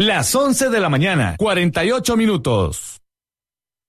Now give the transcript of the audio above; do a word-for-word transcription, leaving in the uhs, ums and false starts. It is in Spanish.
Las once de la mañana, cuarenta y ocho minutos.